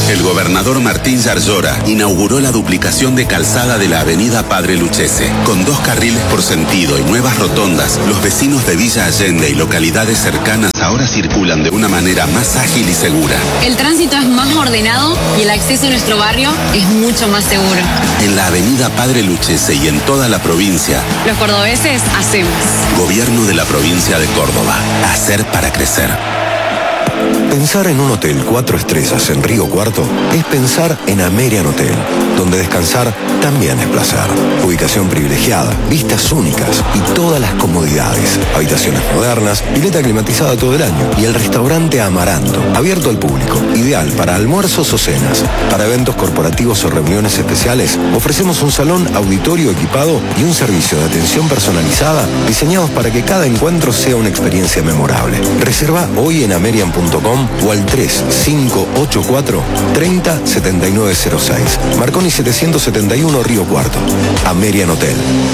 El gobernador Martín Yarlora inauguró la duplicación de calzada de la avenida Padre Lucchese. Con 2 carriles por sentido y nuevas rotondas, los vecinos de Villa Allende y localidades cercanas ahora circulan de una manera más ágil y segura. El tránsito es más ordenado y el acceso a nuestro barrio es mucho más seguro. En la avenida Padre Lucchese y en toda la provincia, los cordobeses hacemos. Gobierno de la provincia de Córdoba. Hacer para crecer. Pensar en un hotel 4 estrellas en Río Cuarto es pensar en Amerian Hotel, donde descansar también es placer. Ubicación privilegiada, vistas únicas y todas las comodidades. Habitaciones modernas, pileta climatizada todo el año y el restaurante Amaranto, abierto al público, ideal para almuerzos o cenas. Para eventos corporativos o reuniones especiales, ofrecemos un salón auditorio equipado y un servicio de atención personalizada diseñados para que cada encuentro sea una experiencia memorable. Reserva hoy en amerian.com o al 3584-307906. Marconi 771 Río Cuarto. Amerian Hotel.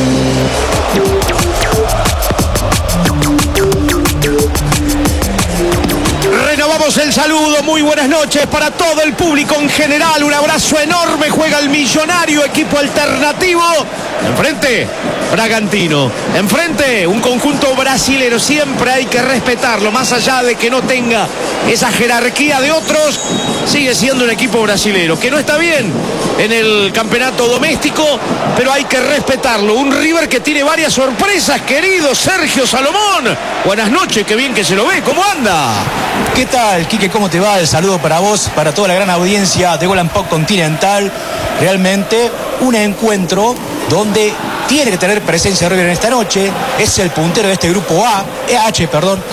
Renovamos el saludo, muy buenas noches para todo el público en general, un abrazo enorme, juega el Millonario, equipo alternativo, enfrente Bragantino, enfrente un conjunto brasilero, siempre hay que respetarlo, más allá de que no tenga esa jerarquía de otros, sigue siendo un equipo brasilero, que no está bien en el campeonato doméstico, pero hay que respetarlo, un River que tiene varias sorpresas, querido Sergio Salomón, buenas noches, qué bien que se lo ve, ¿cómo anda? ¿Qué tal, Quique? ¿Cómo te va? El saludo para vos, para toda la gran audiencia de Gol and Pop Continental. Realmente un encuentro donde tiene que tener presencia River en esta noche. Es el puntero de este grupo H,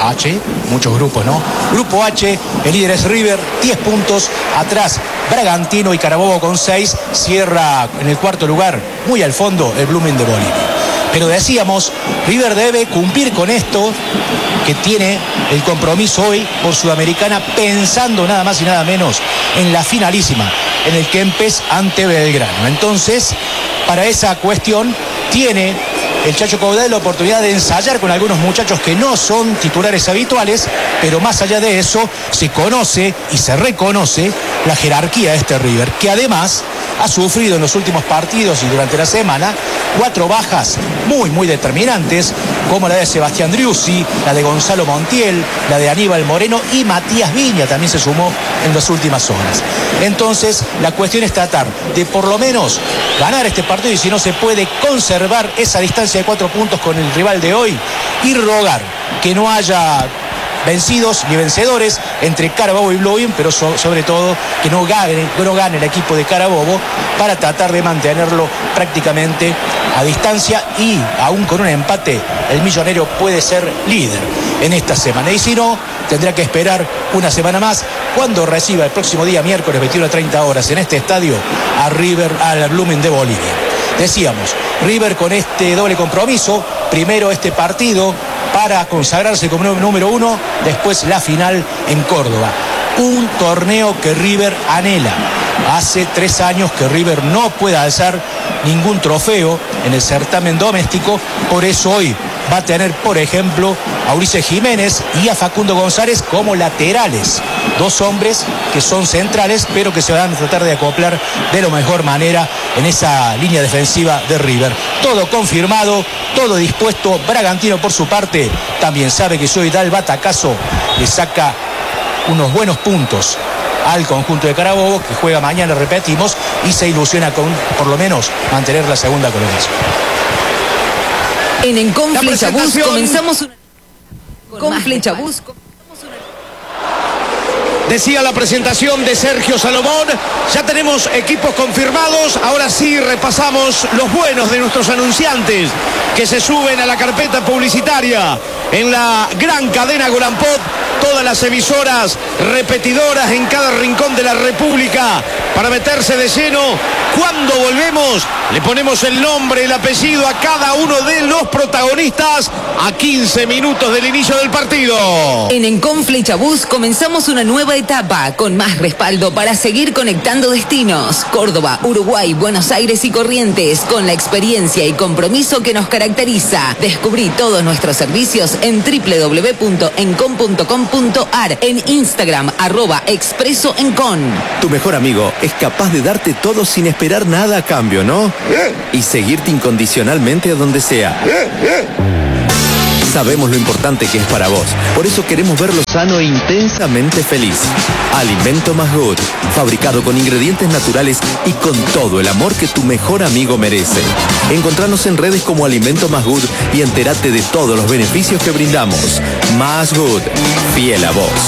muchos grupos, ¿no? Grupo H, el líder es River, 10 puntos. Atrás, Bragantino y Carabobo con 6. Cierra en el cuarto lugar, muy al fondo, el Blooming de Bolivia. Pero decíamos, River debe cumplir con esto, que tiene el compromiso hoy por Sudamericana, pensando nada más y nada menos en la finalísima, en el Kempes ante Belgrano. Entonces, para esa cuestión, tiene el Chacho Coudet la oportunidad de ensayar con algunos muchachos que no son titulares habituales, pero más allá de eso, se conoce y se reconoce la jerarquía de este River, que además ha sufrido en los últimos partidos y durante la semana 4 bajas muy determinantes, como la de Sebastián Driussi, la de Gonzalo Montiel, la de Aníbal Moreno y Matías Viña también se sumó en las últimas horas. Entonces, la cuestión es tratar de por lo menos ganar este partido y si no se puede conservar esa distancia de 4 puntos con el rival de hoy y rogar que no haya vencidos ni vencedores entre Carabobo y Blooming, pero sobre todo que no gane el equipo de Carabobo para tratar de mantenerlo prácticamente a distancia y aún con un empate el Millonario puede ser líder en esta semana y si no tendrá que esperar una semana más cuando reciba el próximo día miércoles 21:30 horas en este estadio al Blooming de Bolivia. Decíamos, River con este doble compromiso, primero este partido para consagrarse como número 1, después la final en Córdoba. Un torneo que River anhela. Hace 3 años que River no puede alzar ningún trofeo en el certamen doméstico, por eso hoy va a tener, por ejemplo, a Ulises Jiménez y a Facundo González como laterales. 2 hombres que son centrales, pero que se van a tratar de acoplar de la mejor manera en esa línea defensiva de River. Todo confirmado, todo dispuesto. Bragantino, por su parte, también sabe que si hoy da el batacazo, le saca unos buenos puntos al conjunto de Carabobo, que juega mañana, repetimos, y se ilusiona con, por lo menos, mantener la segunda colocación. En Con Flechabús comenzamos con Flechabús. Decía la presentación de Sergio Salomón, ya tenemos equipos confirmados, ahora sí repasamos los buenos de nuestros anunciantes que se suben a la carpeta publicitaria en la gran cadena Gol and Pop, todas las emisoras repetidoras en cada rincón de la República para meterse de lleno. Cuando volvemos, le ponemos el nombre, el apellido a cada uno de los protagonistas a 15 minutos del inicio del partido. En Encon Flechabús comenzamos una nueva etapa con más respaldo para seguir conectando destinos. Córdoba, Uruguay, Buenos Aires y Corrientes, con la experiencia y compromiso que nos caracteriza. Descubrí todos nuestros servicios en www.encon.com.ar, en Instagram @expresoencon. Tu mejor amigo es capaz de darte todo sin esperar nada a cambio, ¿no? Y seguirte incondicionalmente a donde sea. Sabemos lo importante que es para vos. Por eso queremos verlo sano e intensamente feliz. Alimento Más Good. Fabricado con ingredientes naturales y con todo el amor que tu mejor amigo merece. Encontranos en redes como Alimento Más Good y entérate de todos los beneficios que brindamos. Más Good. Fiel a vos.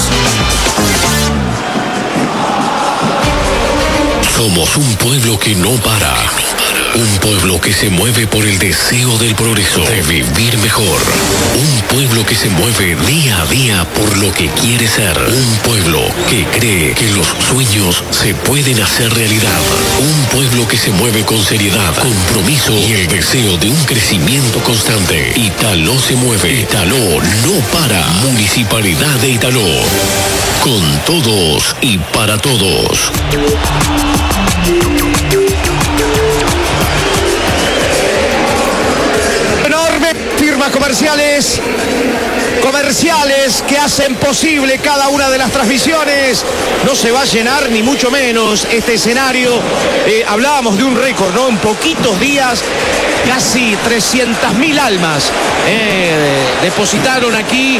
Somos un pueblo que no para. Un pueblo que se mueve por el deseo del progreso, de vivir mejor. Un pueblo que se mueve día a día por lo que quiere ser. Un pueblo que cree que los sueños se pueden hacer realidad. Un pueblo que se mueve con seriedad, compromiso y el deseo de un crecimiento constante. Italó se mueve. Italó no para. Municipalidad de Italó. Con todos y para todos. Enorme firmas comerciales que hacen posible cada una de las transmisiones. No se va a llenar ni mucho menos este escenario. Hablábamos de un récord, ¿no? En poquitos días, casi 300.000 almas depositaron aquí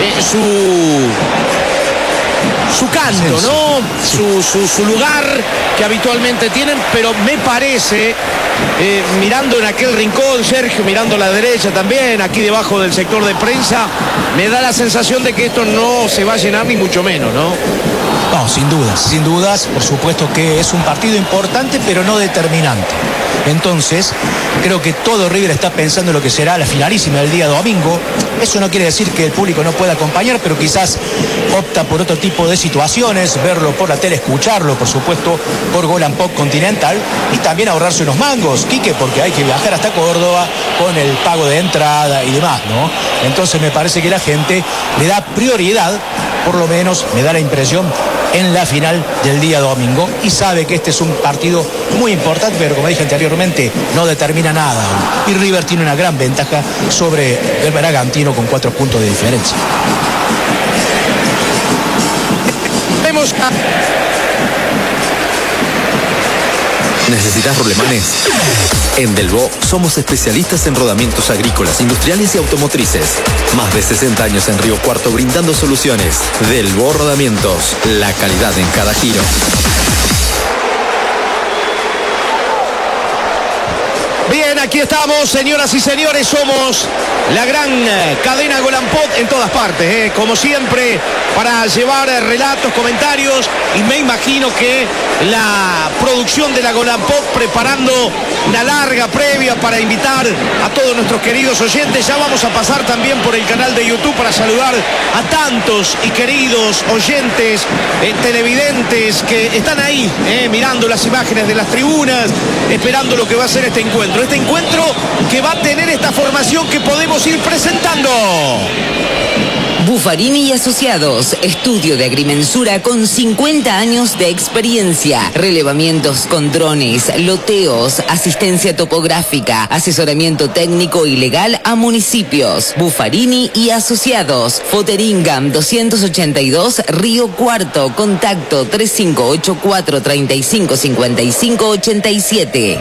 su canto, ¿no? Su lugar que habitualmente tienen, pero me parece, mirando en aquel rincón, Sergio, mirando a la derecha también, aquí debajo del sector de prensa, me da la sensación de que esto no se va a llenar ni mucho menos, ¿no? No, sin dudas, por supuesto que es un partido importante, pero no determinante. Entonces, creo que todo River está pensando en lo que será la finalísima del día domingo. Eso no quiere decir que el público no pueda acompañar, pero quizás opta por otro tipo de situaciones, verlo por la tele, escucharlo, por supuesto, por Gol and Pop Continental, y también ahorrarse unos mangos, Quique, porque hay que viajar hasta Córdoba con el pago de entrada y demás, ¿no? Entonces me parece que la gente le da prioridad, por lo menos me da la impresión, en la final del día domingo, y sabe que este es un partido muy importante, pero como dije anteriormente, no determina nada. Y River tiene una gran ventaja sobre el Bragantino con 4 puntos de diferencia. Vemos ¿Necesitas rolemanes? En Delvaux somos especialistas en rodamientos agrícolas, industriales y automotrices. Más de 60 años en Río Cuarto brindando soluciones. Delvaux Rodamientos, la calidad en cada giro. Bien, aquí estamos, señoras y señores, somos la gran cadena Gol and Pop en todas partes, como siempre, para llevar relatos, comentarios, y me imagino que la producción de la Gol and Pop preparando una larga previa para invitar a todos nuestros queridos oyentes. Ya vamos a pasar también por el canal de YouTube para saludar a tantos y queridos oyentes, televidentes que están ahí, mirando las imágenes de las tribunas, esperando lo que va a ser este encuentro. Este encuentro que va a tener esta formación que podemos ir presentando. Buffarini y Asociados, estudio de agrimensura con 50 años de experiencia, relevamientos con drones, loteos, asistencia topográfica, asesoramiento técnico y legal a municipios. Buffarini y Asociados, Foteringam 282, Río Cuarto, contacto 3584 355587.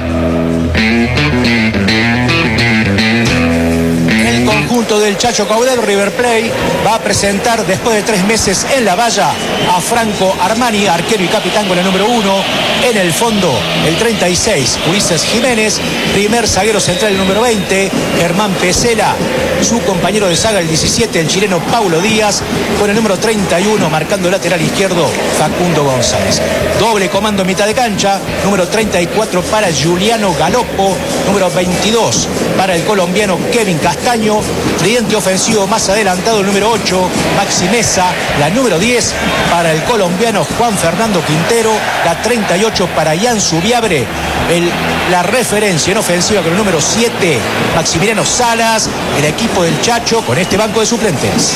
Conjunto del Chacho Caudel, River Plate va a presentar después de 3 meses en la valla a Franco Armani, arquero y capitán con el número 1. En el fondo, el 36, Ulises Jiménez. Primer zaguero central, el número 20, Germán Pesela. Su compañero de saga, el 17, el chileno Paulo Díaz. Con el número 31, marcando lateral izquierdo, Facundo González. Doble comando en mitad de cancha. Número 34 para Juliano Galopo. Número 22 para el colombiano Kevin Castaño. Tridente ofensivo más adelantado, el número 8, Maxi Mesa. La número 10 para el colombiano Juan Fernando Quintero. La 38 Chacho para Ian Subiabre, la referencia en ofensiva con el número 7, Maximiliano Salas, el equipo del Chacho con este banco de suplentes.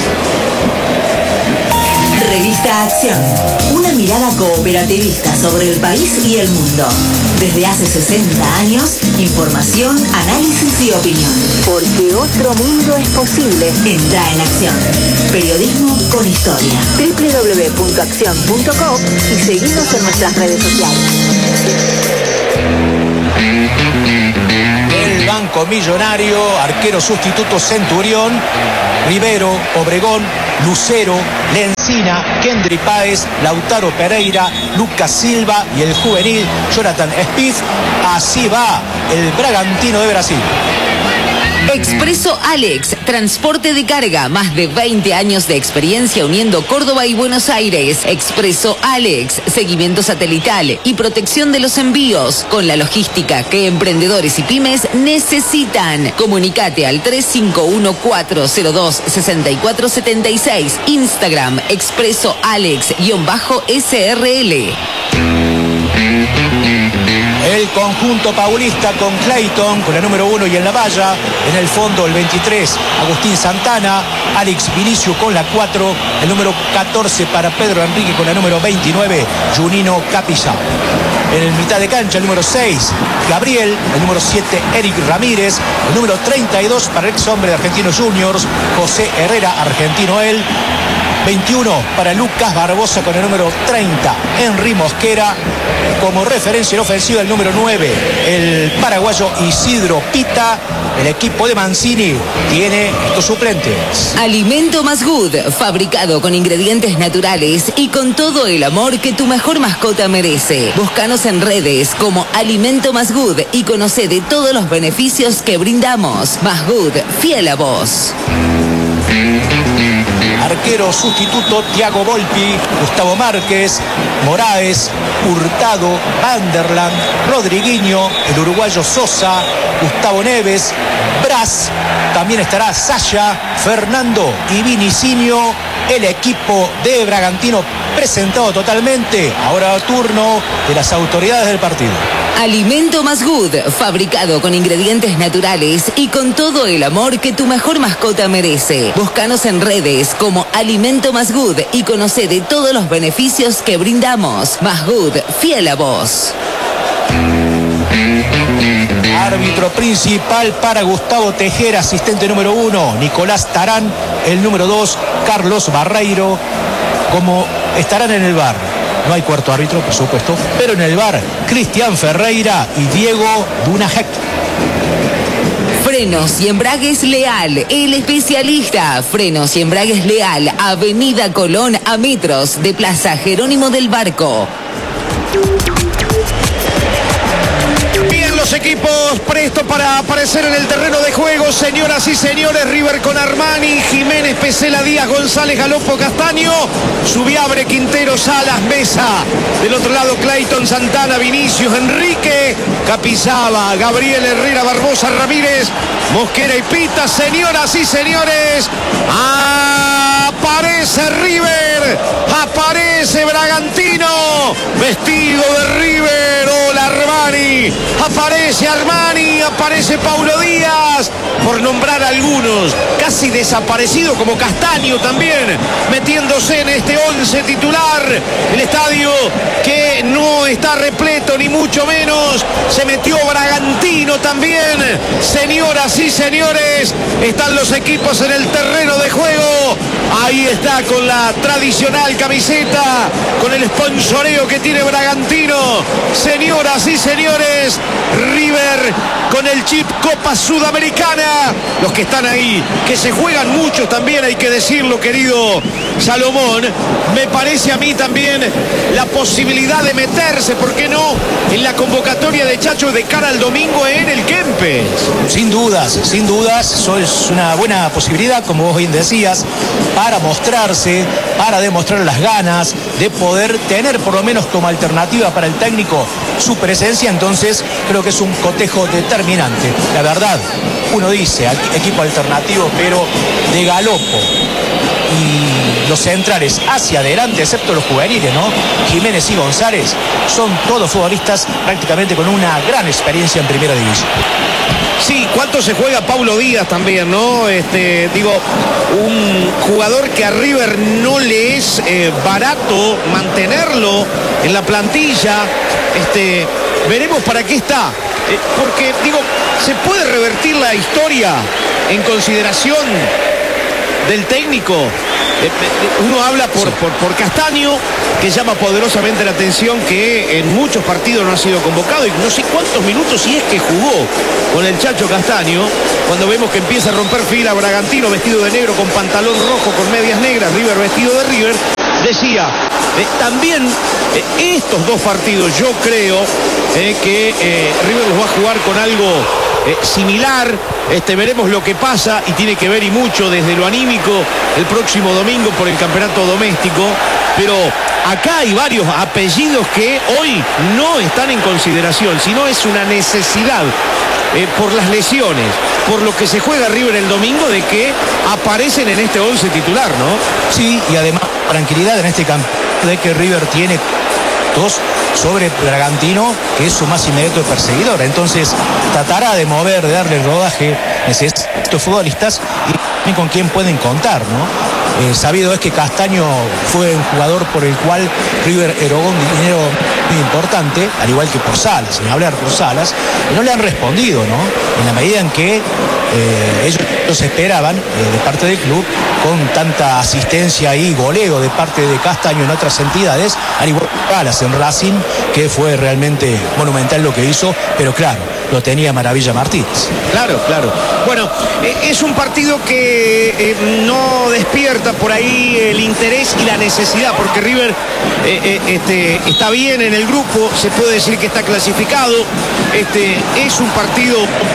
Revista Acción, una mirada cooperativista sobre el país y el mundo. Desde hace 60 años, información, análisis y opinión. Porque otro mundo es posible. Entra en Acción. Periodismo con historia. www.accion.com y seguinos en nuestras redes sociales. El Banco Millonario, arquero sustituto Centurión, Rivero, Obregón, Lucero, Lencina, Kendry Páez, Lautaro Pereira, Lucas Silva y el juvenil Jonathan Spieth. Así va el Bragantino de Brasil. Expreso Alex, transporte de carga, más de 20 años de experiencia uniendo Córdoba y Buenos Aires. Expreso Alex, seguimiento satelital y protección de los envíos, con la logística que emprendedores y pymes necesitan. Comunicate al 351-402-6476, Instagram, Expreso Alex-SRL. El conjunto paulista con Clayton, con la número 1 y en la valla. En el fondo el 23, Agustín Santana. Alex Vinicio con la 4. El número 14 para Pedro Enrique con la número 29, Junino Capilla. En el mitad de cancha el número 6, Gabriel. El número 7, Eric Ramírez. El número 32 para el ex hombre de Argentinos Juniors, José Herrera, argentino él. 21 para Lucas Barbosa con el número 30, Henry Mosquera. Como referencia en ofensiva el número 9, el paraguayo Isidro Pita. El equipo de Mancini tiene estos suplentes. Alimento Más Good, fabricado con ingredientes naturales y con todo el amor que tu mejor mascota merece. Búscanos en redes como Alimento Más Good y conoce de todos los beneficios que brindamos. Más Good, fiel a vos. Arquero sustituto, Thiago Volpi, Gustavo Márquez, Moraes, Hurtado, Vanderland, Rodriguinho, el uruguayo Sosa, Gustavo Neves, Brás, también estará Sasha, Fernando y Vinicinho. El equipo de Bragantino presentado totalmente. Ahora turno de las autoridades del partido. Alimento Más Good, fabricado con ingredientes naturales y con todo el amor que tu mejor mascota merece. Búscanos en redes como Alimento Más Good y conoce de todos los beneficios que brindamos. Más Good, fiel a vos. Árbitro principal para Gustavo Tejera, asistente número 1, Nicolás Tarán, el número 2, Carlos Barreiro. Como estarán en el bar, no hay cuarto árbitro, por supuesto, pero en el bar, Cristian Ferreira y Diego Dunajec. Frenos y Embragues Leal, el especialista. Frenos y Embragues Leal, Avenida Colón a metros de Plaza Jerónimo del Barco. Los equipos prestos para aparecer en el terreno de juego, señoras y señores. River con Armani, Jiménez, Pesela, Díaz, González, Galopo, Castaño, Subiabre, Quintero, Salas, Mesa. Del otro lado, Clayton, Santana, Vinicius, Enrique, Capizaba, Gabriel, Herrera, Barbosa, Ramírez, Mosquera y Pita. Señoras y señores, aparece River, aparece Bragantino, vestido de River. Hola Armani, aparece Armani, aparece Paulo Díaz, por nombrar algunos. Casi desaparecido como Castaño también, metiéndose en este 11 titular. El estadio que no está repleto ni mucho menos. Se metió Bragantino también. Señoras y señores, están los equipos en el terreno de juego. Ahí está con la tradicional camiseta, con el sponsoreo que tiene Bragantino. Señoras y señores, River con el chip Copa Sudamericana. Los que están ahí, que se juegan mucho también, hay que decirlo, querido Salomón. Me parece a mí también la posibilidad de meterse, ¿por qué no?, en la convocatoria de Chacho de cara al domingo en el Kempes. Sin dudas, eso es una buena posibilidad, como vos bien decías, para mostrarse, para demostrar las ganas de poder tener por lo menos como alternativa para el técnico su presencia. Entonces creo que es un cotejo determinante. La verdad, uno dice equipo alternativo, pero de Galopo, y los centrales hacia adelante, excepto los juveniles, ¿no? Jiménez y González, son todos futbolistas prácticamente con una gran experiencia en primera división. Sí, ¿cuánto se juega Paulo Díaz también, no? Digo, un jugador que a River no le es barato mantenerlo en la plantilla. Veremos para qué está. Porque, digo, ¿se puede revertir la historia en consideración del técnico? Uno habla por Castaño, que llama poderosamente la atención que en muchos partidos no ha sido convocado y no sé cuántos minutos si es que jugó con el Chacho Castaño, cuando vemos que empieza a romper fila Bragantino vestido de negro con pantalón rojo con medias negras, River vestido de River. Decía, también estos dos partidos yo creo que River los va a jugar con algo similar. Veremos lo que pasa y tiene que ver y mucho desde lo anímico el próximo domingo por el campeonato doméstico, pero acá hay varios apellidos que hoy no están en consideración, sino es una necesidad por las lesiones, por lo que se juega River el domingo, de que aparecen en este 11 titular, ¿no? Sí, y además tranquilidad en este campo de que River tiene dos sobre Bragantino, que es su más inmediato perseguidor. Entonces tratará de mover, de darle rodaje a estos futbolistas y con quién pueden contar, ¿no? Sabido es que Castaño fue un jugador por el cual River erogó un dinero muy importante, al igual que por Salas, sin hablar por Salas, y no le han respondido, ¿no? En la medida en que ellos esperaban de parte del club, con tanta asistencia y goleo de parte de Castaño en otras entidades, al igual que Salas en Racing, que fue realmente monumental lo que hizo, pero claro, lo tenía Maravilla Martínez. Claro. Bueno, es un partido que no despierta por ahí el interés y la necesidad, porque River está bien en el grupo, se puede decir que está clasificado. Es un partido,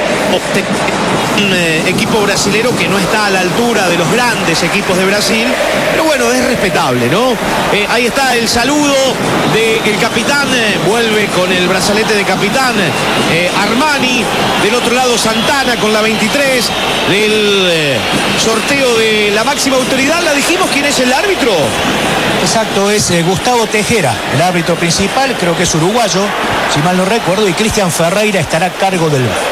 un equipo brasilero que no está a la altura de los grandes equipos de Brasil, pero bueno, es respetable, ¿no? Ahí está el saludo del capitán, vuelve con el brazalete de capitán Armani, del otro lado Santana con la 23 del sorteo de la máxima autoridad. La dijimos, ¿quién es el árbitro? Exacto, es Gustavo Tejera, el árbitro principal, creo que es uruguayo, si mal no recuerdo, y Cristian Ferreira estará a cargo del VAR.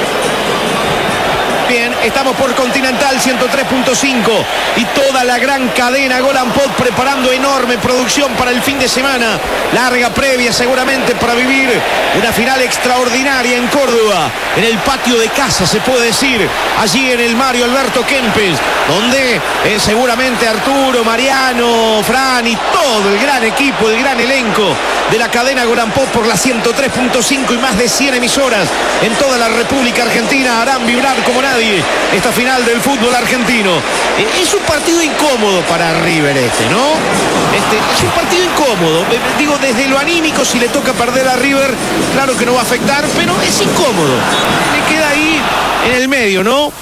Bien, estamos por Continental 103.5 y toda la gran cadena Golan Pod preparando enorme producción para el fin de semana. Larga previa seguramente para vivir una final extraordinaria en Córdoba, en el patio de casa se puede decir, allí en el Mario Alberto Kempes, donde seguramente Arturo, Mariano, Fran y todo el gran equipo, el gran elenco de la cadena Golan Pod por la 103.5 y más de 100 emisoras en toda la República Argentina harán vibrar como nadie esta final del fútbol argentino. Es un partido incómodo para River ¿no? Es un partido incómodo. Digo, desde lo anímico, si le toca perder a River, claro que no va a afectar, pero es incómodo. Le queda ahí en el medio, ¿no?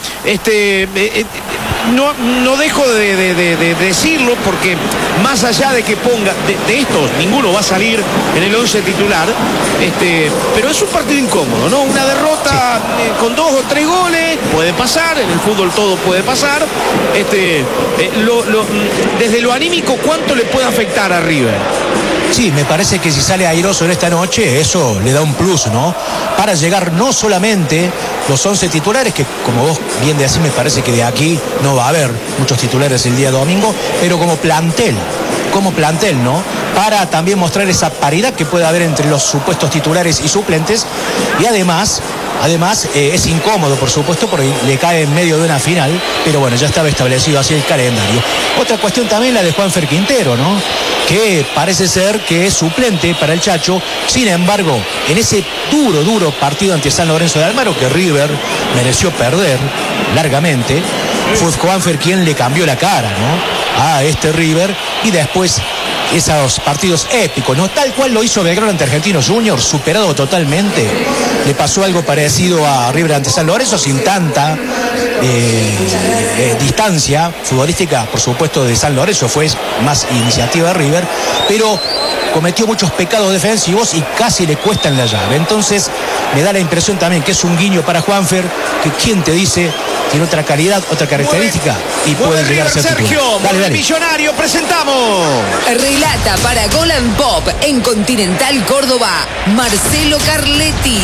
No dejo de decirlo, porque más allá de que ponga de estos, ninguno va a salir en el 11 titular, pero es un partido incómodo, ¿no? Una derrota con 2 o 3 goles puede pasar, en el fútbol todo puede pasar. Desde lo anímico, ¿cuánto le puede afectar a River? Sí, me parece que si sale airoso en esta noche, eso le da un plus, ¿no? Para llegar no solamente los 11 titulares, que como vos bien decís, me parece que de aquí no va a haber muchos titulares el día domingo, pero como plantel, ¿no? Para también mostrar esa paridad que puede haber entre los supuestos titulares y suplentes, y además es incómodo, por supuesto, porque le cae en medio de una final, pero bueno, ya estaba establecido así el calendario. Otra cuestión también la de Juanfer Quintero, ¿no? Que parece ser que es suplente para el Chacho. Sin embargo, en ese duro partido ante San Lorenzo de Almagro, que River mereció perder largamente, fue Juanfer quien le cambió la cara, ¿no? A este River, y después esos partidos épicos, ¿no? Tal cual lo hizo Belgrano ante Argentinos Juniors, superado totalmente. Le pasó algo parecido a River ante San Lorenzo, sin tanta distancia futbolística, por supuesto, de San Lorenzo, fue más iniciativa de River, pero cometió muchos pecados defensivos y casi le cuestan la llave. Entonces me da la impresión también que es un guiño para Juanfer, que quién te dice, tiene otra calidad, otra característica y puede llegar a ser Sergio, dale. Millonario, presentamos. Relata para Gol and Pop en Continental Córdoba, Marcelo Carletti.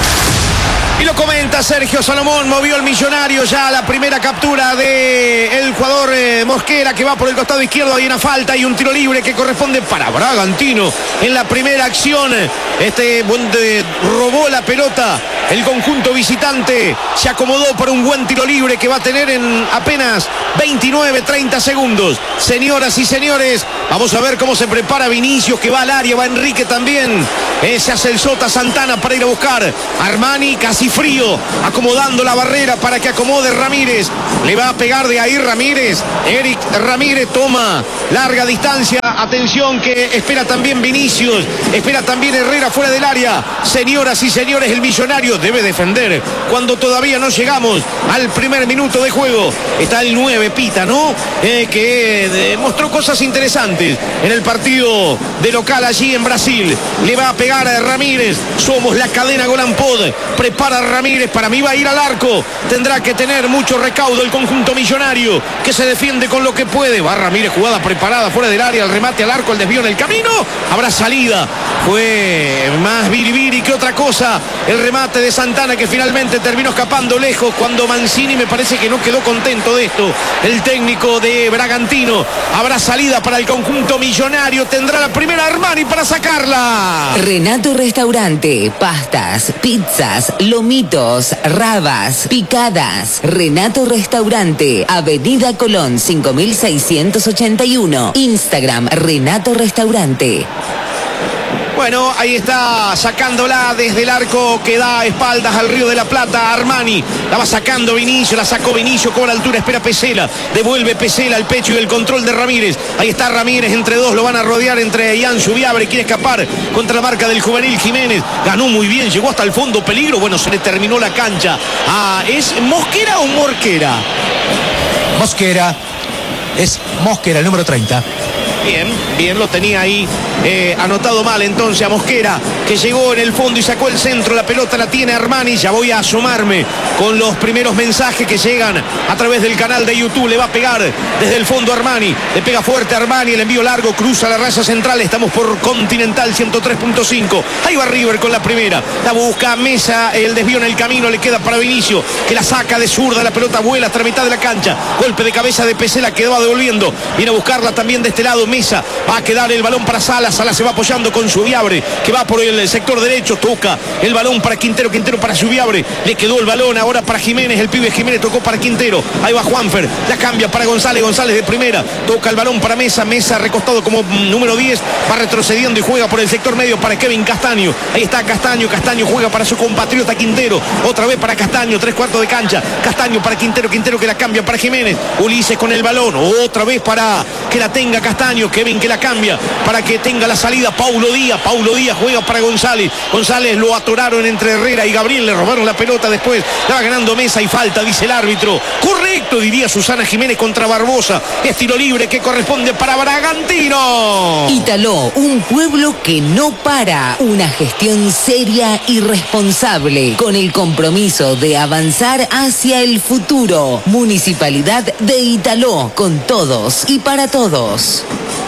Y lo comenta Sergio Salomón, movió el Millonario ya la primera captura del jugador Mosquera, que va por el costado izquierdo, hay una falta y un tiro libre que corresponde para Bragantino en la primera acción. Donde robó la pelota el conjunto visitante, se acomodó por un buen tiro libre que va a tener en apenas 29-30 segundos. Señoras y señores, vamos a ver cómo se prepara Vinicius, que va al área, va Enrique también. Se hace el Sota Santana para ir a buscar Armani, casi frío, acomodando la barrera para que acomode Ramírez. Le va a pegar de ahí Ramírez. Eric Ramírez toma larga distancia. Atención que espera también Vinicius. Espera también Herrera fuera del área. Señoras y señores, el Millonario debe defender cuando todavía no llegamos al primer minuto de juego. Está el 9 Pita, ¿no? Que mostró cosas interesantes en el partido de local allí en Brasil. Le va a pegar a Ramírez. Somos la cadena Gol and Pod. Prepara Ramírez, para mí va a ir al arco. Tendrá que tener mucho recaudo el conjunto Millonario, que se defiende con lo que puede. Va Ramírez, jugada preparada fuera del área, el remate al arco, el desvío en el camino. Habrá salida. Fue más biribiri que otra cosa el remate de Santana, que finalmente terminó escapando lejos, cuando Mancini me parece que no quedó contento de esto. El técnico de Bragantino. Habrá salida para el conjunto Millonario. Tendrá la primera Armani para sacarla. Renato Restaurante, pastas, pizzas, lomitos, rabas, picadas. Renato Restaurante, Avenida Colón 5681. Instagram Renato Restaurante. Bueno, ahí está sacándola desde el arco que da espaldas al Río de la Plata. Armani la va sacando Vinicius, la sacó Vinicius, cobra altura, espera Pesela, devuelve Pesela al pecho y el control de Ramírez. Ahí está Ramírez, entre dos lo van a rodear, entre Ian Subiabre, quiere escapar contra la marca del juvenil Jiménez. Ganó muy bien, llegó hasta el fondo, peligro. Bueno, se le terminó la cancha. ¿Es Mosquera o Morquera? Mosquera, es Mosquera, el número 30. Bien, lo tenía ahí anotado mal entonces a Mosquera, que llegó en el fondo y sacó el centro. La pelota la tiene Armani. Ya voy a asomarme con los primeros mensajes que llegan a través del canal de YouTube. Le va a pegar desde el fondo Armani, le pega fuerte Armani, el envío largo, cruza la raya central. Estamos por Continental 103.5. Ahí va River con la primera, la busca Mesa, el desvío en el camino, le queda para Vinicius, que la saca de zurda, la pelota vuela hasta la mitad de la cancha. Golpe de cabeza de Pesela, que va devolviendo, viene a buscarla también de este lado Mesa. Va a quedar el balón para Salas. Salas se va apoyando con Subiabre, que va por el sector derecho. Toca el balón para Quintero. Quintero para Subiabre. Le quedó el balón ahora para Jiménez. El pibe Jiménez tocó para Quintero. Ahí va Juanfer. La cambia para González. González de primera. Toca el balón para Mesa. Mesa recostado como número 10. Va retrocediendo y juega por el sector medio para Kevin Castaño. Ahí está Castaño. Castaño juega para su compatriota Quintero. Otra vez para Castaño. 3/4 de cancha. Castaño para Quintero. Quintero que la cambia para Jiménez. Ulises con el balón. Otra vez para que la tenga Castaño. Kevin que la cambia para que tenga la salida Paulo Díaz. Paulo Díaz juega para González. González lo atoraron entre Herrera y Gabriel. Le robaron la pelota después. La va ganando Mesa y falta, dice el árbitro. Correcto, diría Susana Jiménez contra Barbosa. Es tiro libre que corresponde para Bragantino. Italó, un pueblo que no para. Una gestión seria y responsable, con el compromiso de avanzar hacia el futuro. Municipalidad de Italó, con todos y para todos.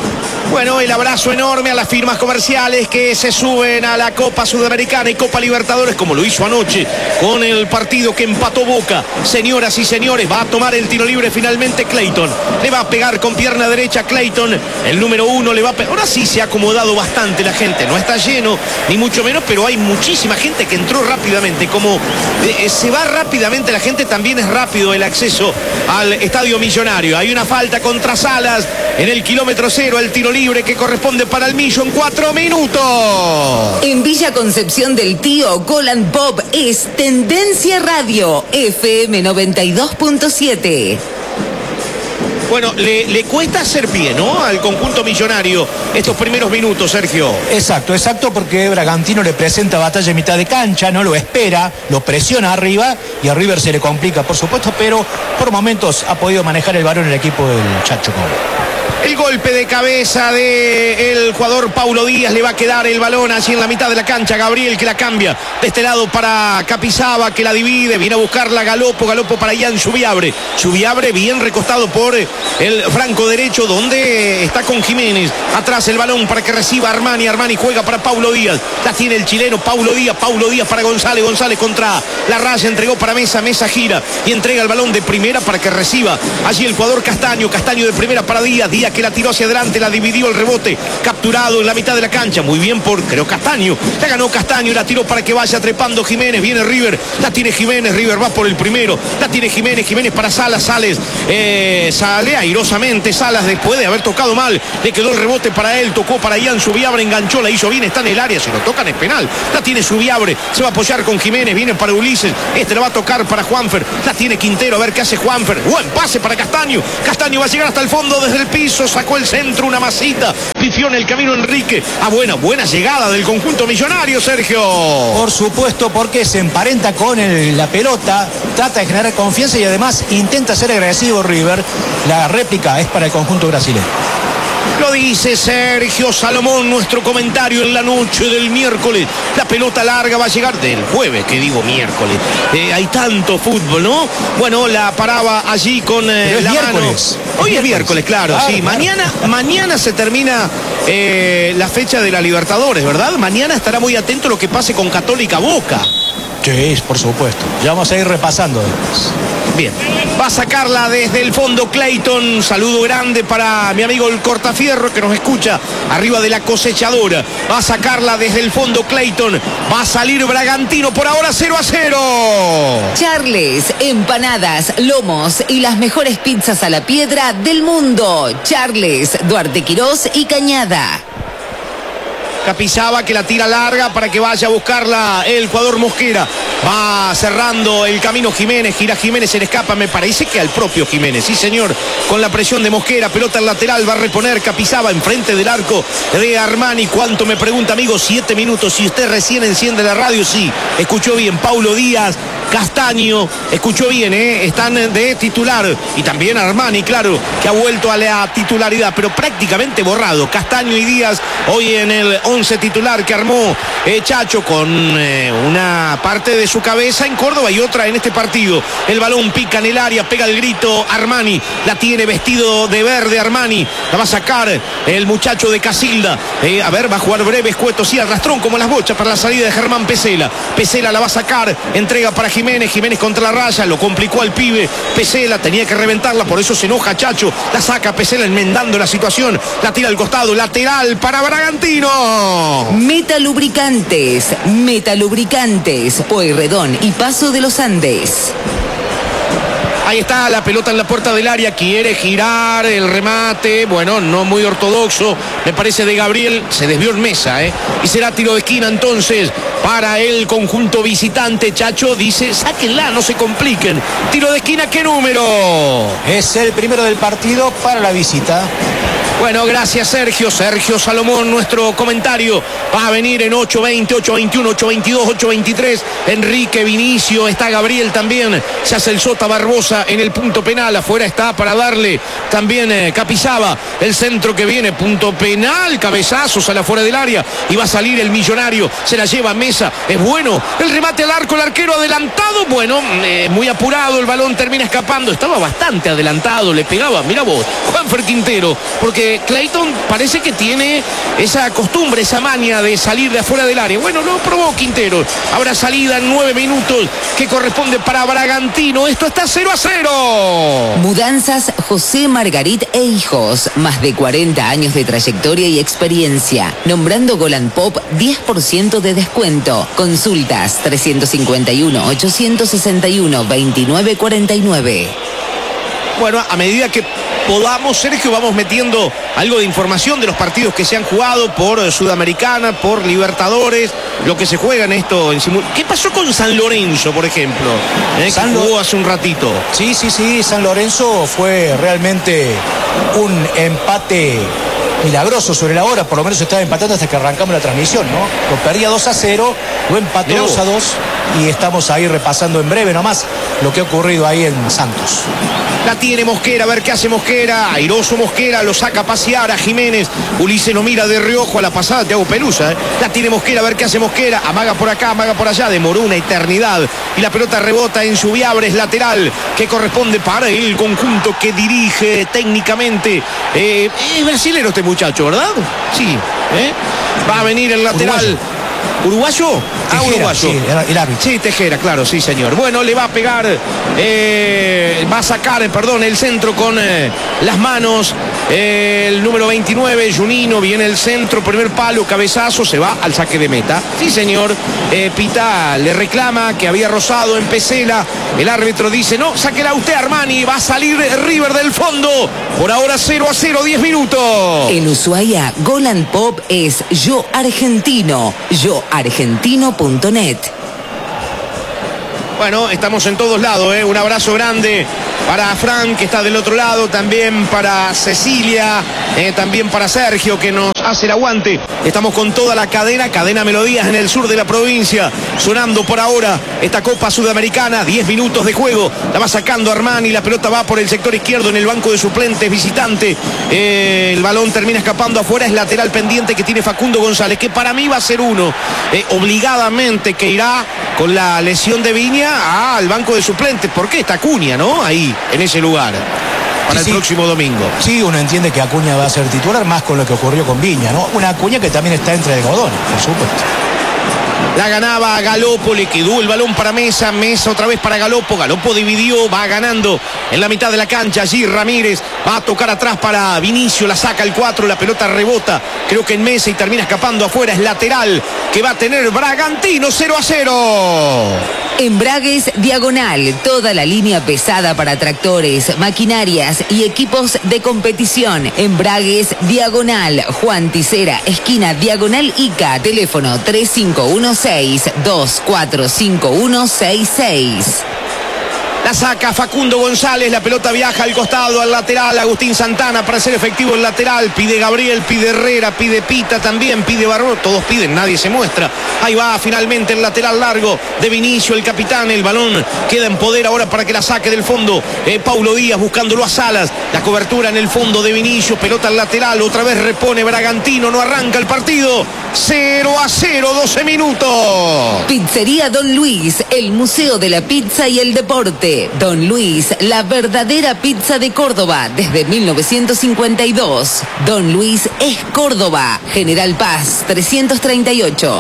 Bueno, el abrazo enorme a las firmas comerciales que se suben a la Copa Sudamericana y Copa Libertadores, como lo hizo anoche con el partido que empató Boca. Señoras y señores, va a tomar el tiro libre finalmente Clayton. Le va a pegar con pierna derecha Clayton, el número 1 le va a pegar. Ahora sí se ha acomodado bastante la gente, no está lleno, ni mucho menos, pero hay muchísima gente que entró rápidamente. Como se va rápidamente la gente, también es rápido el acceso al Estadio Millonario. Hay una falta contra Salas en el kilómetro 0, el tiro libre que corresponde para el Millo en 4 minutos. En Villa Concepción del Tío, Gol and Pop es Tendencia Radio FM 92.7. Bueno, le cuesta hacer pie, ¿no? Al conjunto millonario estos primeros minutos, Sergio. Exacto, porque Bragantino le presenta batalla en mitad de cancha, no lo espera, lo presiona arriba y a River se le complica, por supuesto, pero por momentos ha podido manejar el balón el equipo del Chacho Coudet. El golpe de cabeza del jugador Paulo Díaz, le va a quedar el balón allí en la mitad de la cancha. Gabriel que la cambia de este lado para Capizaba, que la divide, viene a buscarla Galopo para Ian Subiabre bien recostado por el franco derecho, donde está con Jiménez. Atrás el balón para que reciba Armani juega para Paulo Díaz, la tiene el chileno Paulo Díaz para González contra la raya, entregó para Mesa gira y entrega el balón de primera para que reciba allí el jugador Castaño de primera para Díaz que la tiró hacia adelante, la dividió, el rebote capturado en la mitad de la cancha, muy bien por Castaño, la ganó Castaño y la tiró para que vaya trepando Jiménez, viene River, la tiene Jiménez, River va por el primero, la tiene Jiménez para Salas, sale airosamente Salas después de haber tocado mal, le quedó el rebote para él, tocó para Ian Subiabre, enganchó, la hizo bien, está en el área, si lo tocan es penal, la tiene Subiabre, se va a apoyar con Jiménez, viene para Ulises, la va a tocar para Juanfer, la tiene Quintero, a ver qué hace Juanfer, buen pase para Castaño va a llegar hasta el fondo desde el piso, sacó el centro, una masita, pifió en el camino Enrique, buena llegada del conjunto millonario, Sergio. Por supuesto, porque se emparenta con la pelota, trata de generar confianza y además intenta ser agresivo River. La réplica es para el conjunto brasileño. Lo dice Sergio Salomón, nuestro comentario en la noche del miércoles. La pelota larga va a llegar del jueves, que digo miércoles. Hay tanto fútbol, ¿no? Bueno, la paraba allí con la mano. Hoy es miércoles, claro, sí. Claro. Mañana se termina la fecha de la Libertadores, ¿verdad? Mañana estará muy atento a lo que pase con Católica Boca. Sí, por supuesto. Ya vamos a ir repasando después. Bien, va a sacarla desde el fondo Clayton. Saludo grande para mi amigo el Cortafierro que nos escucha arriba de la cosechadora. Va a sacarla desde el fondo Clayton. Va a salir Bragantino por ahora 0-0. Charles, empanadas, lomos y las mejores pizzas a la piedra del mundo. Charles, Duarte Quirós y Cañada. Capizaba que la tira larga para que vaya a buscarla el jugador Mosquera. Va cerrando el camino Jiménez, gira Jiménez, se le escapa, me parece que al propio Jiménez. Sí, señor, con la presión de Mosquera, pelota al lateral, va a reponer Capizaba enfrente del arco de Armani. ¿Cuánto me pregunta, amigo? 7 minutos. Si usted recién enciende la radio, sí, escuchó bien. Paulo Díaz, Castaño, escuchó bien, están de titular. Y también Armani, claro, que ha vuelto a la titularidad, pero prácticamente borrado. Castaño y Díaz hoy en el 11 titular que armó Chacho con una parte de su cabeza en Córdoba y otra en este partido. El balón pica en el área, pega el grito Armani, la tiene vestido de verde Armani, la va a sacar el muchacho de Casilda. A ver, va a jugar breve, escueto, sí, arrastrón como las bochas para la salida de Germán Pesela. Pesela la va a sacar, entrega para Jiménez contra la raya, lo complicó al pibe. Pesela tenía que reventarla, por eso se enoja Chacho, la saca Pesela enmendando la situación, la tira al costado, lateral para Bragantino. Metalubricantes, Pueyrredón y Paso de los Andes. Ahí está la pelota en la puerta del área, quiere girar el remate, bueno, no muy ortodoxo, me parece de Gabriel, se desvió en Mesa, y será tiro de esquina entonces para el conjunto visitante. Chacho dice, sáquenla, no se compliquen. Tiro de esquina, ¿qué número? Es el primero del partido para la visita. Bueno, gracias Sergio Salomón, nuestro comentario va a venir en 8:20, 8:21, 8:22, 8:23, Enrique Vinicio, está Gabriel también, se hace el Sota Barbosa en el punto penal, afuera está para darle también Capizaba, el centro que viene, punto penal, cabezazos a la fuera del área y va a salir el millonario, se la lleva a Mesa, es bueno, el remate al arco, el arquero adelantado, bueno, muy apurado, el balón termina escapando, estaba bastante adelantado, le pegaba, mira vos, Juanfer Quintero, porque Clayton parece que tiene esa costumbre, esa maña de salir de afuera del área. Bueno, lo probó Quintero. Habrá salida en 9 minutos que corresponde para Bragantino. Esto está 0-0. Mudanzas José Margarit e Hijos. Más de 40 años de trayectoria y experiencia. Nombrando Golan Pop, 10% de descuento. Consultas 351-861-2949. Bueno, a medida que podamos, Sergio, vamos metiendo algo de información de los partidos que se han jugado por Sudamericana, por Libertadores, lo que se juega en esto en simultáneo. ¿Qué pasó con San Lorenzo, por ejemplo? Que jugó hace un ratito. Sí, San Lorenzo fue realmente un empate milagroso sobre la hora, por lo menos estaba empatando hasta que arrancamos la transmisión, ¿no? Lo perdía 2-0, lo empató 2-2 y estamos ahí repasando en breve nomás lo que ha ocurrido ahí en Santos. La tiene Mosquera, a ver qué hace Mosquera, airoso Mosquera, lo saca a pasear a Jiménez, Ulises lo mira de reojo a la pasada, Thiago Pelusa, La tiene Mosquera, a ver qué hace Mosquera, amaga por acá, amaga por allá, demoró una eternidad y la pelota rebota en su Viabres lateral, que corresponde para el conjunto que dirige técnicamente. Es brasilero este muchacho, ¿verdad? Sí, va a venir el lateral. ¿Uruguayo? Tejera, uruguayo. Sí, el árbitro. Sí, Tejera, claro, sí, señor. Bueno, le va a pegar, va a sacar, el centro con las manos. El número 29, Junino, viene el centro, primer palo, cabezazo, se va al saque de meta. Sí, señor. Pita le reclama que había rozado en Pesela. El árbitro dice, no, sáquela usted, Armani, va a salir River del fondo. Por ahora 0-0, 10 minutos. En Ushuaia, Golan Pop es Yo Argentino, yoargentino.net. Bueno, estamos en todos lados, un abrazo grande para Fran, que está del otro lado, también para Cecilia, también para Sergio, que nos hace el aguante. Estamos con toda la cadena Melodías en el sur de la provincia, sonando por ahora esta Copa Sudamericana, 10 minutos de juego, la va sacando Armani, la pelota va por el sector izquierdo en el banco de suplentes, visitante, el balón termina escapando afuera, es lateral pendiente que tiene Facundo González, que para mí va a ser uno, obligadamente, que irá con la lesión de Viña al banco de suplentes. ¿Por qué está Acuña, no? Ahí, en ese lugar, para el próximo domingo. Sí, uno entiende que Acuña va a ser titular, más con lo que ocurrió con Viña, ¿no? Una Acuña que también está entre algodones, por supuesto. La ganaba Galopo, le quedó el balón para Mesa, Mesa otra vez para Galopo, Galopo dividió, va ganando en la mitad de la cancha, allí Ramírez va a tocar atrás para Vinicio, la saca el 4, la pelota rebota, creo que en Mesa y termina escapando afuera, es lateral, que va a tener Bragantino, 0-0. Embragues Diagonal, toda la línea pesada para tractores, maquinarias y equipos de competición. Embragues Diagonal, Juan Ticera, esquina Diagonal Ica, teléfono 3516-245166. La saca Facundo González, la pelota viaja al costado, al lateral, Agustín Santana para ser efectivo el lateral, pide Gabriel, pide Herrera, pide Pita también, pide Barro, todos piden, nadie se muestra. Ahí va finalmente el lateral largo de Vinicio, el capitán, el balón queda en poder ahora para que la saque del fondo. Paulo Díaz buscándolo a Salas, la cobertura en el fondo de Vinicio, pelota al lateral, otra vez repone Bragantino, no arranca el partido. 0-0, 12 minutos. Pizzería Don Luis, el museo de la pizza y el deporte. Don Luis, la verdadera pizza de Córdoba desde 1952. Don Luis es Córdoba, General Paz 338.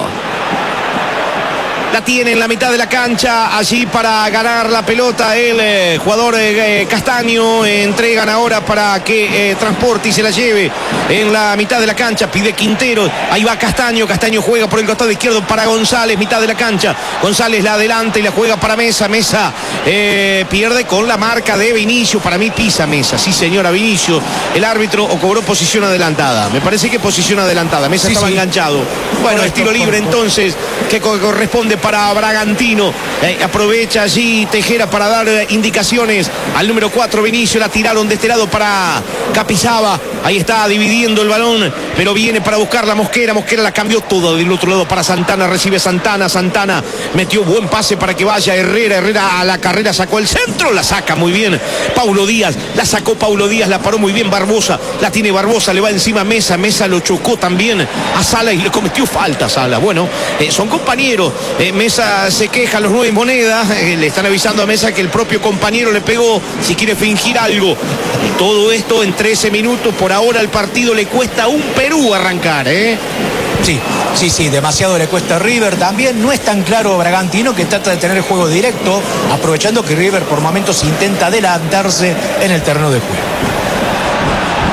La tiene en la mitad de la cancha, allí para ganar la pelota el jugador Castaño, entregan ahora para que transporte y se la lleve en la mitad de la cancha, pide Quintero, ahí va Castaño, Castaño juega por el costado izquierdo para González, mitad de la cancha, González la adelanta y la juega para Mesa, Mesa pierde con la marca de Vinicio, para mí pisa Mesa, sí señora, Vinicio, el árbitro o cobró posición adelantada, me parece que posición adelantada, Mesa estaba enganchado, bueno, estilo libre entonces, que corresponde para Bragantino, aprovecha allí Tejera para dar indicaciones al número 4 Vinicio, la tiraron de este lado para Capizaba, ahí está dividiendo el balón, pero viene para buscar la Mosquera, Mosquera la cambió todo del otro lado para Santana, recibe Santana, Santana metió buen pase para que vaya Herrera, Herrera a la carrera sacó el centro, la saca muy bien Paulo Díaz, la sacó Paulo Díaz, la paró muy bien Barbosa, la tiene Barbosa, le va encima Mesa, Mesa lo chocó también a Sala y le cometió falta Sala, bueno, son compañeros, Mesa se queja, los 9 monedas, le están avisando a Mesa que el propio compañero le pegó, si quiere fingir algo. Y todo esto en 13 minutos, por ahora el partido le cuesta a un Perú arrancar, Sí, demasiado le cuesta a River, también no es tan claro Bragantino, que trata de tener el juego directo, aprovechando que River por momentos intenta adelantarse en el terreno de juego.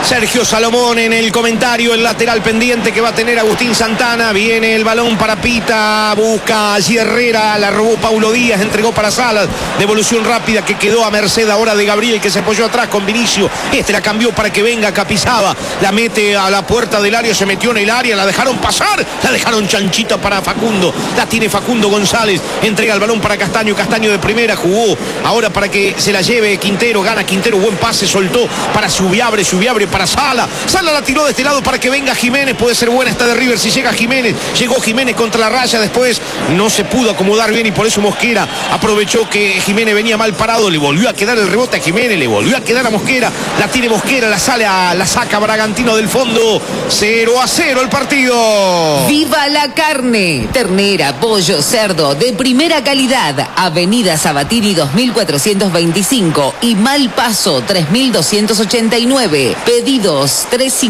Sergio Salomón en el comentario, el lateral pendiente que va a tener Agustín Santana. Viene el balón para Pita, busca allí Herrera, la robó Paulo Díaz, entregó para Salas. Devolución rápida que quedó a merced ahora de Gabriel, que se apoyó atrás con Vinicio. La cambió para que venga Capizaba, la mete a la puerta del área, se metió en el área, la dejaron pasar, la dejaron chanchita para Facundo. La tiene Facundo González, entrega el balón para Castaño, Castaño de primera, jugó ahora para que se la lleve Quintero, gana Quintero, buen pase, soltó para Subiabre para Sala. Sala la tiró de este lado para que venga Jiménez. Puede ser buena esta de River si llega Jiménez. Llegó Jiménez contra la raya, después no se pudo acomodar bien y por eso Mosquera aprovechó que Jiménez venía mal parado. Le volvió a quedar el rebote a Jiménez, le volvió a quedar a Mosquera. La tiene Mosquera, la saca Bragantino del fondo. 0-0 el partido. ¡Viva la carne! Ternera, pollo, cerdo de primera calidad. Avenida Sabatini 2425 y Malpaso 3289. Pedidos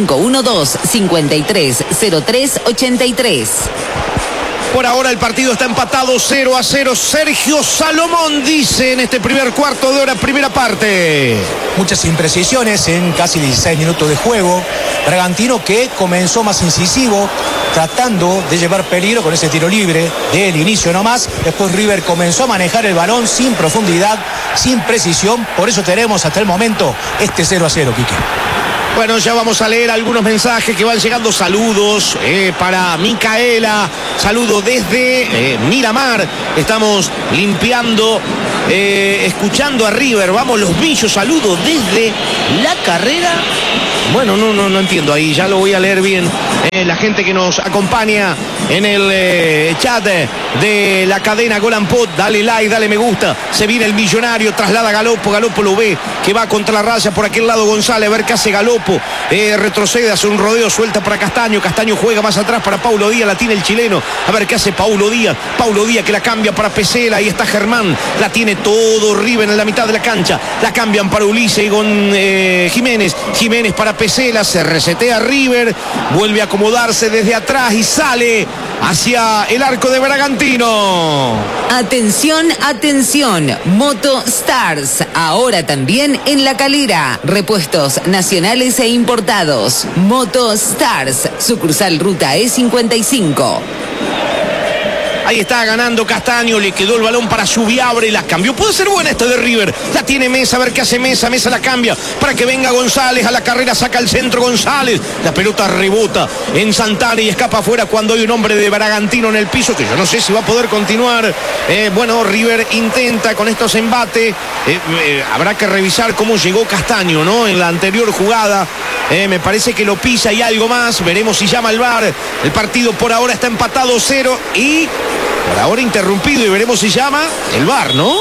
3512-530383. Por ahora el partido está empatado 0-0. Sergio Salomón dice en este primer cuarto de hora, primera parte. Muchas imprecisiones en casi 16 minutos de juego. Bragantino que comenzó más incisivo, tratando de llevar peligro con ese tiro libre del inicio nomás. Después River comenzó a manejar el balón sin profundidad, sin precisión. Por eso tenemos hasta el momento este 0-0, Quique. Bueno, ya vamos a leer algunos mensajes que van llegando. Saludos para Micaela. Saludo desde Miramar. Estamos limpiando, escuchando a River. Vamos los Villos. Saludo desde La Carrera. Bueno, no entiendo ahí. Ya lo voy a leer bien. La gente que nos acompaña en el chat de la cadena Golan Pot. Dale like, dale me gusta. Se viene el Millonario, traslada a Galopo. Galopo lo ve, que va contra la raya por aquel lado González. A ver qué hace Galopo. Retrocede, hace un rodeo, suelta para Castaño. Castaño juega más atrás para Paulo Díaz. La tiene el chileno. A ver qué hace Paulo Díaz. Paulo Díaz que la cambia para Pesela. Ahí está Germán. La tiene todo River en la mitad de la cancha. La cambian para Ulises y con Jiménez. Jiménez para Pesela. Se resetea River. Vuelve a acomodarse desde atrás y sale hacia el arco de Bragantino. Atención, atención. Moto Stars. Ahora también en La Calera. Repuestos nacionales e importados. Moto Stars. Sucursal Ruta E55. Ahí está ganando Castaño, le quedó el balón para Subiabre, la cambió. Puede ser buena esta de River. La tiene Mesa, a ver qué hace Mesa. Mesa la cambia para que venga González. A la carrera saca el centro González. La pelota rebota en Santana y escapa afuera cuando hay un hombre de Bragantino en el piso que yo no sé si va a poder continuar. Bueno, River intenta con estos embates. Habrá que revisar cómo llegó Castaño, ¿no? En la anterior jugada. Me parece que lo pisa y algo más. Veremos si llama el VAR. El partido por ahora está empatado 0 y por ahora interrumpido y veremos si llama el VAR, ¿no?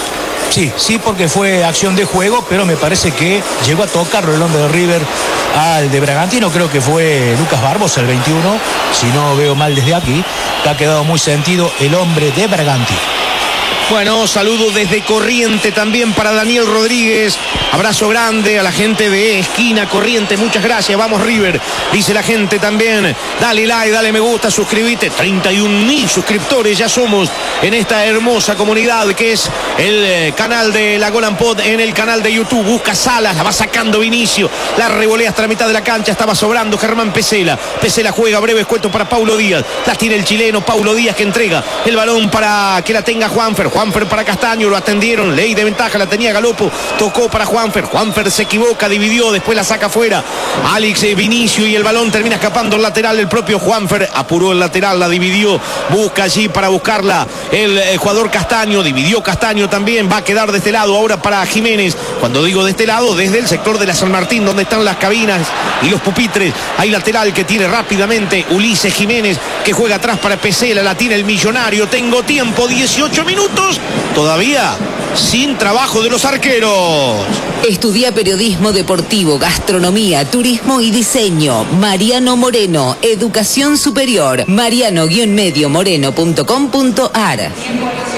Sí, porque fue acción de juego, pero me parece que llegó a tocarlo el hombre de River al de Bragantino. Creo que fue Lucas Barbosa, el 21, si no veo mal desde aquí, que ha quedado muy sentido el hombre de Bragantino. Bueno, saludo desde Corriente también para Daniel Rodríguez. Abrazo grande a la gente de Esquina Corriente. Muchas gracias. Vamos River. Dice la gente también. Dale like, dale me gusta, suscríbete. 31.000 suscriptores ya somos en esta hermosa comunidad que es el canal de la Golan Pod en el canal de YouTube. Busca Salas, la va sacando Vinicio. La revolea hasta la mitad de la cancha. Estaba sobrando Germán Pesela. Pesela juega breve escueto para Paulo Díaz. La tiene el chileno Paulo Díaz que entrega el balón para que la tenga Juanfer. Juanfer para Castaño, lo atendieron, ley de ventaja, la tenía Galopo, tocó para Juanfer se equivoca, dividió, después la saca afuera, Alex Vinicio y el balón termina escapando el lateral, el propio Juanfer apuró el lateral, la dividió, busca allí para buscarla el jugador Castaño, dividió Castaño también, va a quedar de este lado ahora para Jiménez, cuando digo de este lado, desde el sector de la San Martín, donde están las cabinas y los pupitres, hay lateral que tiene rápidamente Ulises Jiménez, que juega atrás para Pesela, la tiene el Millonario, tengo tiempo, 18 minutos, todavía sin trabajo de los arqueros. Estudia periodismo deportivo, gastronomía, turismo y diseño. Mariano Moreno, educación superior. mariano-moreno.com.ar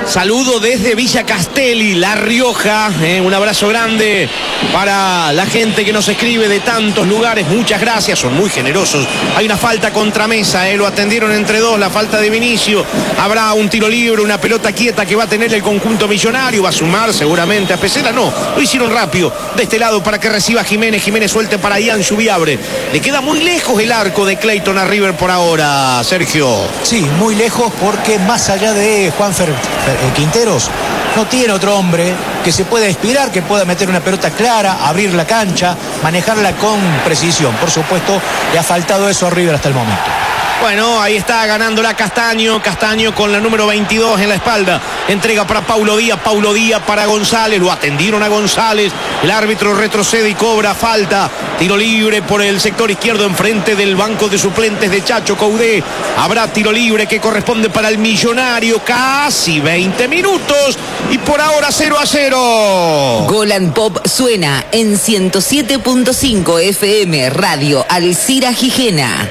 Saludo desde Villa Castelli, La Rioja. Un abrazo grande para la gente que nos escribe de tantos lugares. Muchas gracias, son muy generosos. Hay una falta contra Mesa, lo atendieron entre dos, la falta de Vinicio. Habrá un tiro libre, una pelota quieta que va a tener el conjunto millonario. Va a sumar seguramente a Pesela. No, lo hicieron rápido de este lado para que reciba Jiménez. Jiménez suelte para Ian Lluviabre. Le queda muy lejos el arco de Clayton a River por ahora, Sergio. Sí, muy lejos, porque más allá de Juanfer Quinteros, no tiene otro hombre que se pueda inspirar, que pueda meter una pelota clara, abrir la cancha, manejarla con precisión. Por supuesto, le ha faltado eso a River hasta el momento. Bueno, ahí está ganándola Castaño. Castaño con la número 22 en la espalda. Entrega para Paulo Díaz para González. Lo atendieron a González. El árbitro retrocede y cobra falta. Tiro libre por el sector izquierdo enfrente del banco de suplentes de Chacho Caudé. Habrá tiro libre que corresponde para el Millonario. Casi 20 minutos. Y por ahora 0-0. Golan Pop suena en 107.5 FM Radio Alcira Gijena.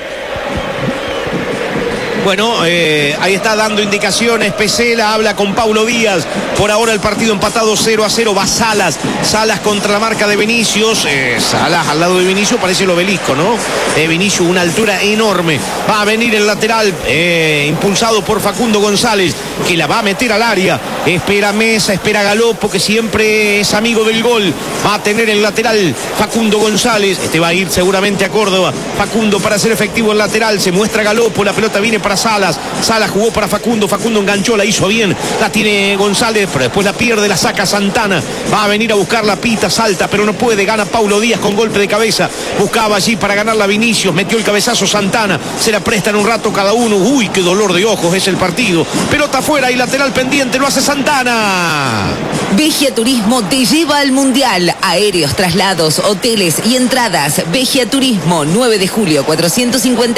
Bueno, ahí está dando indicaciones Pesela, habla con Paulo Díaz. Por ahora el partido empatado 0-0. Va Salas. Salas contra la marca de Vinicius. Salas al lado de Vinicius, parece el obelisco, ¿no? Vinicius, una altura enorme. Va a venir el lateral, impulsado por Facundo González, que la va a meter al área. Espera Mesa, espera Galopo, que siempre es amigo del gol. Va a tener el lateral Facundo González. Este va a ir seguramente a Córdoba. Facundo para hacer efectivo el lateral. Se muestra Galopo, la pelota viene para Salas. Salas jugó para Facundo. Facundo enganchó, la hizo bien. La tiene González, pero después la pierde, la saca Santana. Va a venir a buscar la pita, salta, pero no puede. Gana Paulo Díaz con golpe de cabeza. Buscaba allí para ganarla Vinicius. Metió el cabezazo Santana. Se la prestan un rato cada uno. Uy, qué dolor de ojos es el partido. Pelota afuera y lateral pendiente. Lo hace Santana. Vegia Turismo te lleva al Mundial. Aéreos, traslados, hoteles y entradas. Vegia Turismo, 9 de julio, 450.